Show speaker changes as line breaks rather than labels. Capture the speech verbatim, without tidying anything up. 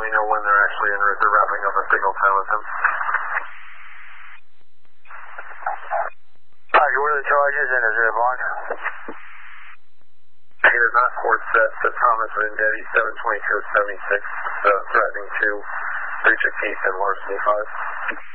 me know when they're actually en route. They're wrapping up a signal time with him.
Roger, what are the charges and is it a block?
Negative not court set to Thomas Vendetti, seven twenty-two seventy-six, uh, threatening to breach of peace and larceny five.